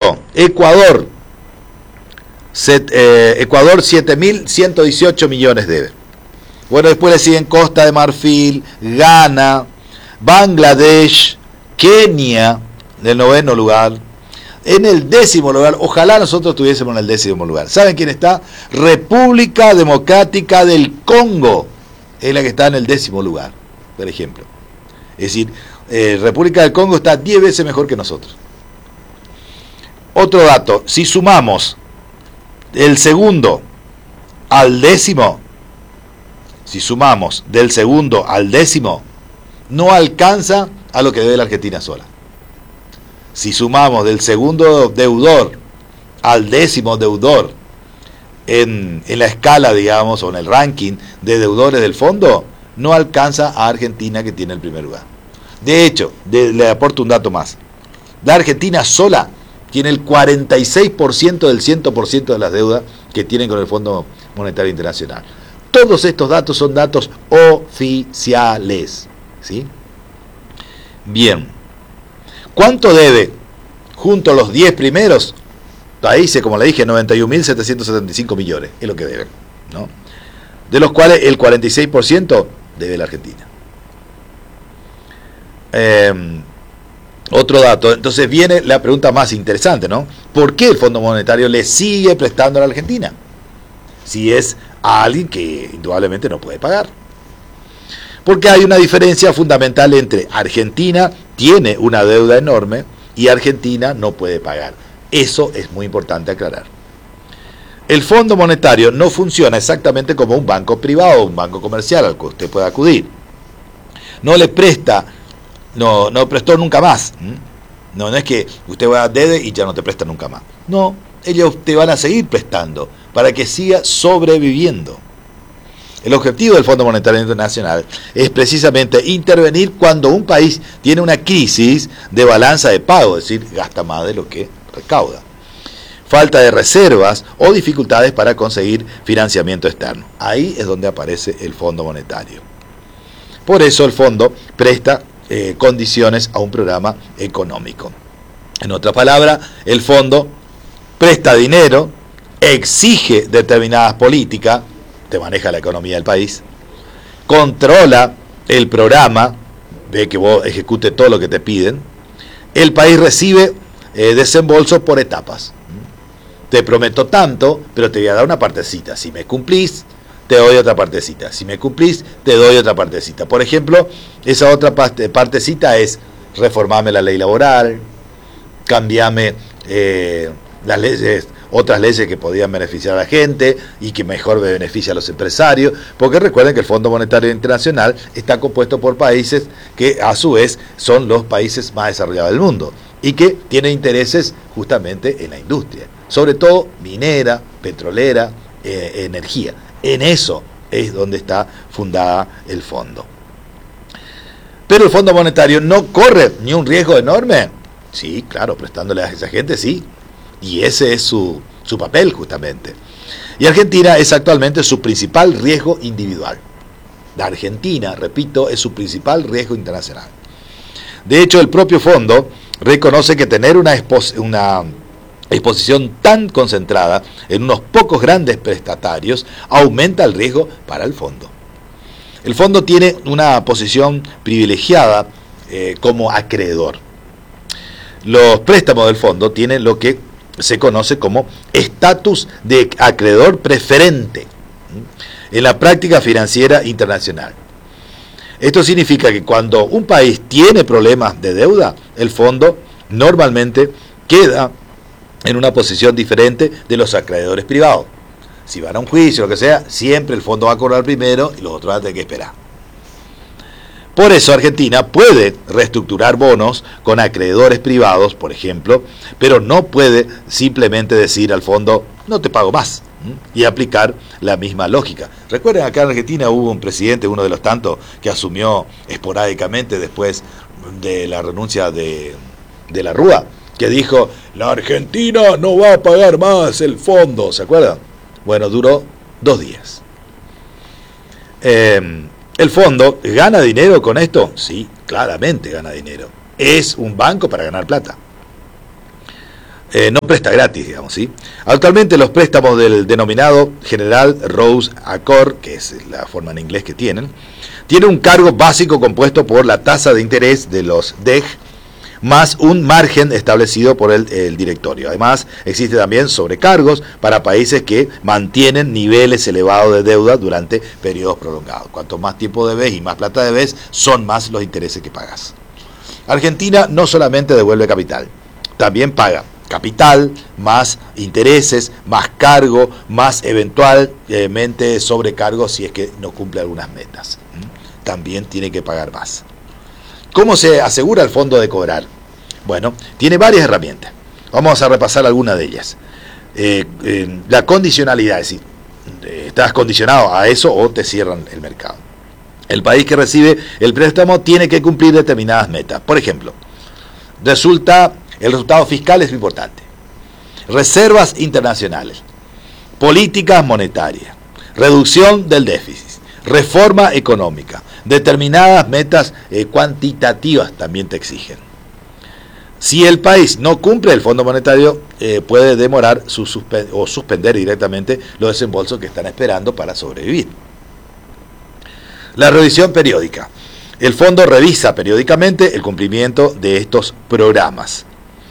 dato, Ecuador 7.118 millones debe. Bueno, después le siguen Costa de Marfil, Ghana, Bangladesh, Kenia, en el 9º lugar. En el 10º lugar, ojalá nosotros estuviésemos en el 10º lugar. ¿Saben quién está? República Democrática del Congo, es la que está en el 10º lugar, por ejemplo. Es decir, República del Congo está 10 veces mejor que nosotros. Otro dato, si sumamos el segundo al 10º, si sumamos del segundo al 10º, no alcanza a lo que debe la Argentina sola. Si sumamos del segundo deudor al 10º deudor en la escala, digamos, o en el ranking de deudores del fondo, no alcanza a Argentina, que tiene el primer lugar. De hecho, le aporto un dato más. La Argentina sola tiene el 46% del 100% de las deudas que tienen con el Fondo Monetario Internacional. Todos estos datos son datos oficiales, ¿sí? Bien. ¿Cuánto debe junto a los 10 primeros? Ahí dice, como le dije, 91.775 millones es lo que deben, ¿no? De los cuales el 46% debe la Argentina. Otro dato, entonces viene la pregunta más interesante, ¿no? ¿Por qué el Fondo Monetario le sigue prestando a la Argentina? Si es a alguien que indudablemente no puede pagar. Porque hay una diferencia fundamental entre Argentina tiene una deuda enorme y Argentina no puede pagar. Eso es muy importante aclarar. El Fondo Monetario no funciona exactamente como un banco privado o un banco comercial al que usted pueda acudir. No le presta, no prestó nunca más. No es que usted va a deuda y ya no te presta nunca más. No, ellos te van a seguir prestando para que siga sobreviviendo. El objetivo del Fondo Monetario Internacional es precisamente intervenir cuando un país tiene una crisis de balanza de pago, es decir, gasta más de lo que recauda, falta de reservas o dificultades para conseguir financiamiento externo. Ahí es donde aparece el Fondo Monetario. Por eso el fondo presta condiciones a un programa económico. En otras palabras, el fondo presta dinero, exige determinadas políticas, te maneja la economía del país, controla el programa, ve que vos ejecutes todo lo que te piden, el país recibe desembolsos por etapas. Te prometo tanto, pero te voy a dar una partecita. Si me cumplís, te doy otra partecita. Si me cumplís, te doy otra partecita. Por ejemplo, esa otra partecita es reformarme la ley laboral, cambiarme las leyes, otras leyes que podían beneficiar a la gente y que mejor beneficia a los empresarios, porque recuerden que el Fondo Monetario Internacional está compuesto por países que a su vez son los países más desarrollados del mundo y que tienen intereses justamente en la industria, sobre todo minera, petrolera, energía. En eso es donde está fundada el fondo. Pero el Fondo Monetario no corre ni un riesgo enorme. Sí, claro, prestándole a esa gente, sí. Y ese es su papel, justamente. Y Argentina es actualmente su principal riesgo individual. La Argentina, repito, es su principal riesgo internacional. De hecho, el propio fondo reconoce que tener una exposición tan concentrada en unos pocos grandes prestatarios aumenta el riesgo para el fondo. El fondo tiene una posición privilegiada como acreedor. Los préstamos del fondo tienen lo que se conoce como estatus de acreedor preferente en la práctica financiera internacional. Esto significa que cuando un país tiene problemas de deuda, el fondo normalmente queda en una posición diferente de los acreedores privados. Si van a un juicio o lo que sea, siempre el fondo va a cobrar primero y los otros van a tener que esperar. Por eso Argentina puede reestructurar bonos con acreedores privados, por ejemplo, pero no puede simplemente decir al fondo, no te pago más, y aplicar la misma lógica. Recuerden, acá en Argentina hubo un presidente, uno de los tantos, que asumió esporádicamente después de la renuncia de la Rúa, que dijo, la Argentina no va a pagar más el fondo, ¿se acuerdan? Bueno, duró 2 días. ¿El fondo gana dinero con esto? Sí, claramente gana dinero. Es un banco para ganar plata. no presta gratis, digamos, ¿sí? Actualmente los préstamos del denominado General Rose Accord, que es la forma en inglés que tienen un cargo básico compuesto por la tasa de interés de los DEG más un margen establecido por el directorio. Además, existe también sobrecargos para países que mantienen niveles elevados de deuda durante periodos prolongados. Cuanto más tiempo debes y más plata debes, son más los intereses que pagas. Argentina no solamente devuelve capital, también paga capital, más intereses, más cargo, más eventualmente sobrecargo si es que no cumple algunas metas. También tiene que pagar más. ¿Cómo se asegura el fondo de cobrar? Bueno, tiene varias herramientas. Vamos a repasar algunas de ellas. La condicionalidad, es decir, estás condicionado a eso o te cierran el mercado. El país que recibe el préstamo tiene que cumplir determinadas metas. Por ejemplo, el resultado fiscal es importante. Reservas internacionales, políticas monetarias, reducción del déficit, reforma económica, determinadas metas cuantitativas también te exigen. Si el país no cumple el Fondo Monetario, puede demorar o suspender directamente los desembolsos que están esperando para sobrevivir. La revisión periódica. El fondo revisa periódicamente el cumplimiento de estos programas.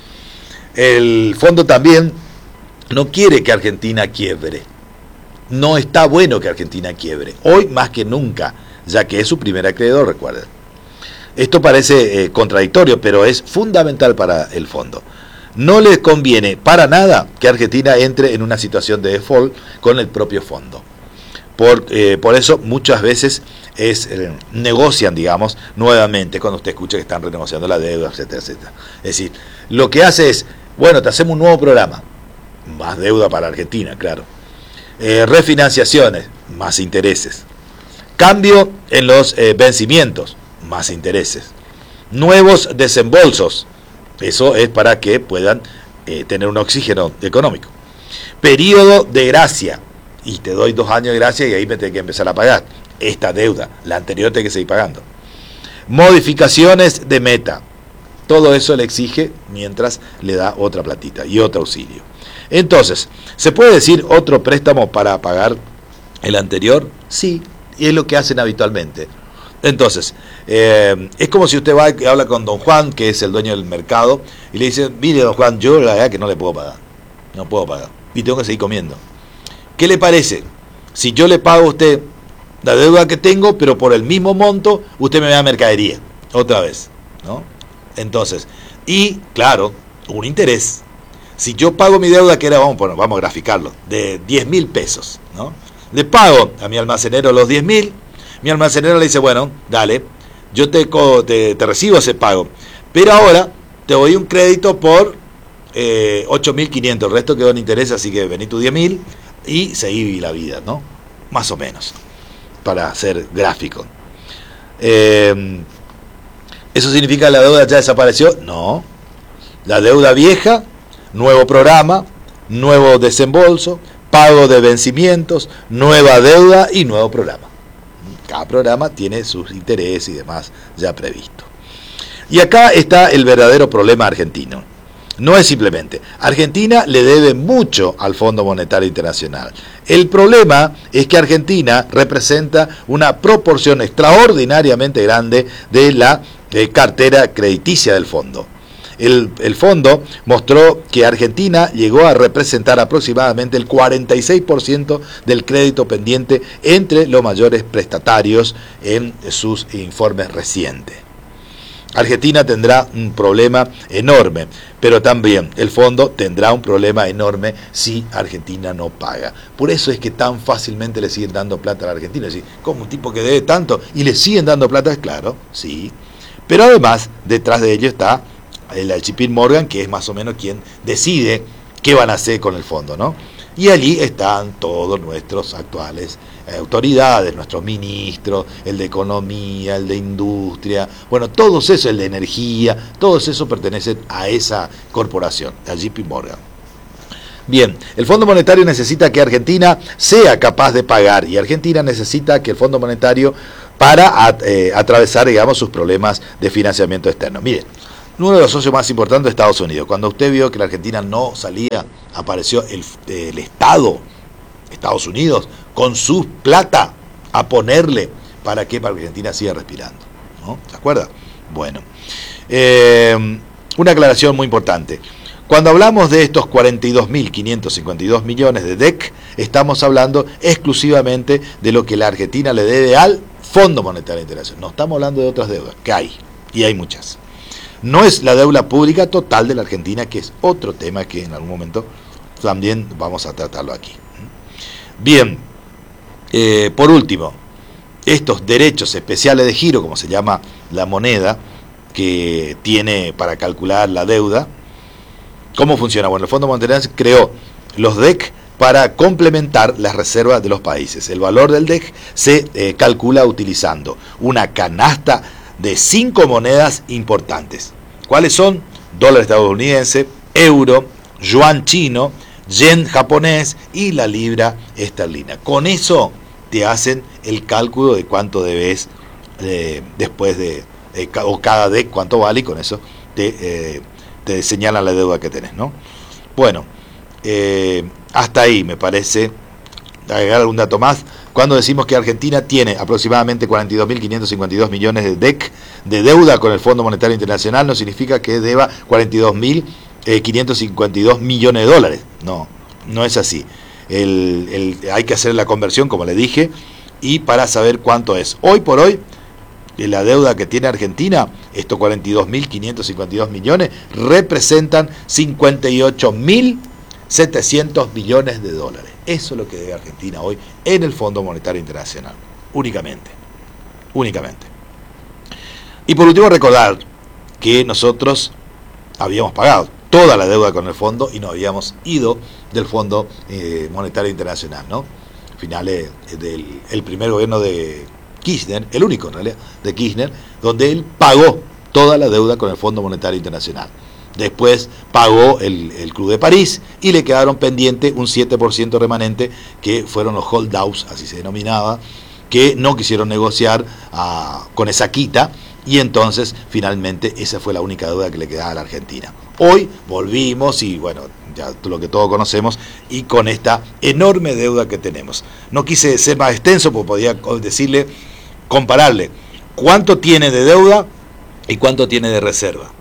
El fondo también no quiere que Argentina quiebre. No está bueno que Argentina quiebre, hoy más que nunca, ya que es su primer acreedor, recuerden. Esto parece contradictorio, pero es fundamental para el fondo. No le conviene para nada que Argentina entre en una situación de default con el propio fondo. Por eso muchas veces negocian, digamos, nuevamente cuando usted escucha que están renegociando la deuda, etcétera, etcétera. Es decir, lo que hace es, bueno, te hacemos un nuevo programa, más deuda para Argentina, claro. Refinanciaciones, más intereses. Cambio en los vencimientos, más intereses. Nuevos desembolsos, eso es para que puedan tener un oxígeno económico. Periodo de gracia, y te doy 2 años de gracia y ahí me tengo que empezar a pagar esta deuda, la anterior tengo que seguir pagando. Modificaciones de meta, todo eso le exige mientras le da otra platita y otro auxilio. Entonces, ¿se puede decir otro préstamo para pagar el anterior? Sí, y es lo que hacen habitualmente. Entonces, es como si usted va y habla con don Juan, que es el dueño del mercado, y le dice, mire don Juan, yo la verdad que no le puedo pagar, no puedo pagar, y tengo que seguir comiendo. ¿Qué le parece? Si yo le pago a usted la deuda que tengo, pero por el mismo monto, usted me da mercadería, otra vez, ¿no? Entonces, y claro, un interés. Si yo pago mi deuda, que era, vamos a graficarlo, de 10.000 pesos, ¿no? Le pago a mi almacenero los 10.000, mi almacenero le dice, bueno, dale, yo te recibo ese pago, pero ahora te doy un crédito por 8.500, el resto quedó en interés, así que vení tu 10.000 y seguí la vida, ¿no? Más o menos, para ser gráfico. ¿Eso significa que la deuda ya desapareció? No. La deuda vieja, nuevo programa, nuevo desembolso, pago de vencimientos, nueva deuda y nuevo programa. Cada programa tiene sus intereses y demás ya previsto. Y acá está el verdadero problema argentino. No es simplemente, Argentina le debe mucho al Fondo Monetario Internacional. El problema es que Argentina representa una proporción extraordinariamente grande de la cartera crediticia del fondo. El fondo mostró que Argentina llegó a representar aproximadamente el 46% del crédito pendiente entre los mayores prestatarios en sus informes recientes. Argentina tendrá un problema enorme, pero también el fondo tendrá un problema enorme si Argentina no paga. Por eso es que tan fácilmente le siguen dando plata a la Argentina. Es decir, como un tipo que debe tanto y le siguen dando plata, es claro, sí. Pero además, detrás de ello está el JP Morgan, que es más o menos quien decide qué van a hacer con el fondo, ¿no? Y allí están todos nuestros actuales autoridades, nuestros ministros, el de Economía, el de Industria, bueno, todos esos, el de Energía, todos esos pertenecen a esa corporación, a JP Morgan. Bien, el Fondo Monetario necesita que Argentina sea capaz de pagar, y Argentina necesita que el Fondo Monetario para atravesar, digamos, sus problemas de financiamiento externo. Miren, uno de los socios más importantes de Estados Unidos. Cuando usted vio que la Argentina no salía, apareció el Estado, Estados Unidos, con su plata a ponerle, ¿para qué? Para que Argentina siga respirando, ¿no? ¿Se acuerda? Bueno, una aclaración muy importante. Cuando hablamos de estos 42.552 millones de DEC, estamos hablando exclusivamente de lo que la Argentina le debe al Fondo Monetario Internacional. No estamos hablando de otras deudas, que hay, y hay muchas. No es la deuda pública total de la Argentina, que es otro tema que en algún momento también vamos a tratarlo aquí. Bien, por último, estos derechos especiales de giro, como se llama la moneda que tiene para calcular la deuda, ¿cómo funciona? Bueno, el Fondo Monetario creó los DEC para complementar las reservas de los países. El valor del DEC se calcula utilizando una canasta de 5 monedas importantes. ¿Cuáles son? Dólar estadounidense, euro, yuan chino, yen japonés y la libra esterlina. Con eso te hacen el cálculo de cuánto debes después o cada DEC cuánto vale, y con eso te señalan la deuda que tenés, ¿no? Bueno, hasta ahí me parece. Agregar algún dato más. Cuando decimos que Argentina tiene aproximadamente 42.552 millones de DEC de deuda con el Fondo Monetario Internacional, no significa que deba 42.552 millones de dólares. No, no es así. Hay que hacer la conversión, como le dije, y para saber cuánto es. Hoy por hoy, la deuda que tiene Argentina, estos 42.552 millones, representan 58.700 millones de dólares. Eso es lo que debe Argentina hoy en el Fondo Monetario Internacional. Únicamente. Y por último, recordar que nosotros habíamos pagado toda la deuda con el fondo y nos habíamos ido del Fondo Monetario Internacional, ¿no? Finales del primer gobierno de Kirchner, el único en realidad, de Kirchner, donde él pagó toda la deuda con el Fondo Monetario Internacional. Después pagó el Club de París y le quedaron pendiente un 7% remanente, que fueron los holdouts, así se denominaba, que no quisieron negociar con esa quita, y entonces finalmente esa fue la única deuda que le quedaba a la Argentina. Hoy volvimos y bueno, ya lo que todos conocemos, y con esta enorme deuda que tenemos. No quise ser más extenso porque podía decirle, compararle cuánto tiene de deuda y cuánto tiene de reserva.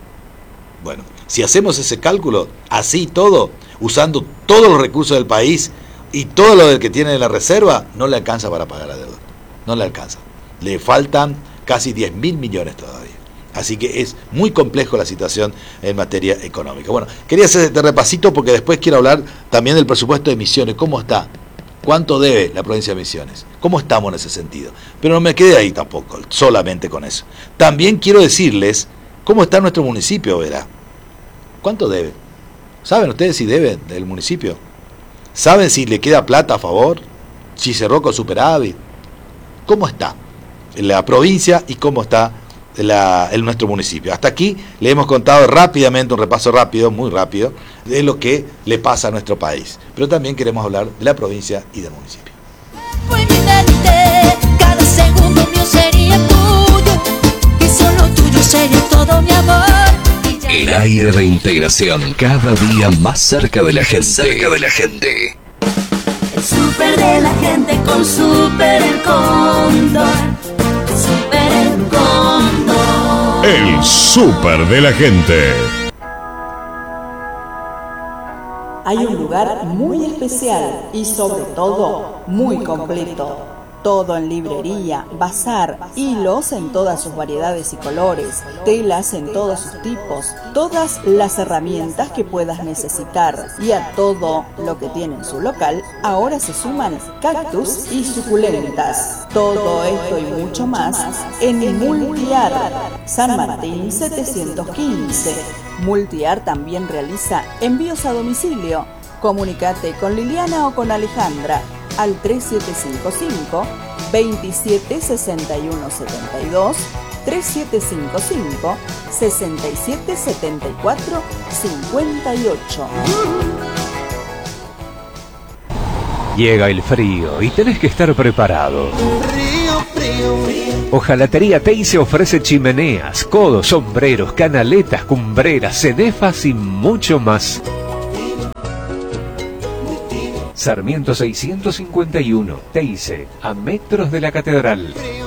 Bueno, si hacemos ese cálculo, así todo, usando todos los recursos del país y todo lo que tiene en la reserva, no le alcanza para pagar la deuda. No le alcanza. Le faltan casi 10.000 millones todavía. Así que es muy complejo la situación en materia económica. Bueno, quería hacer este repasito porque después quiero hablar también del presupuesto de Misiones. ¿Cómo está? ¿Cuánto debe la provincia de Misiones? ¿Cómo estamos en ese sentido? Pero no me quedé ahí tampoco, solamente con eso. También quiero decirles cómo está nuestro municipio, verá. ¿Cuánto debe? ¿Saben ustedes si debe del municipio? ¿Saben si le queda plata a favor? ¿Si cerró con superávit? ¿Cómo está la provincia y cómo está nuestro municipio? Hasta aquí le hemos contado rápidamente, un repaso rápido, muy rápido, de lo que le pasa a nuestro país. Pero también queremos hablar de la provincia y del municipio. Fue evidente, cada segundo mío sería tuyo, y solo tuyo sería todo mi amor. El aire de integración, cada día más cerca de la gente. El súper de la gente con Súper El Cóndor. Súper El Cóndor. El súper de la gente. Hay un lugar muy especial y sobre todo muy completo. Todo en librería, bazar, hilos en todas sus variedades y colores, telas en todos sus tipos, todas las herramientas que puedas necesitar. Y a todo lo que tiene en su local, ahora se suman cactus y suculentas. Todo esto y mucho más en Multiar, San Martín 715. Multiar también realiza envíos a domicilio. Comunicate con Liliana o con Alejandra al 3755 276172, 3755 6774 58. Llega el frío y tenés que estar preparado. Frío, frío, frío. Hojalatería Teise ofrece chimeneas, codos, sombreros, canaletas, cumbreras, cenefas y mucho más. Sarmiento 651, Teise, a metros de la catedral.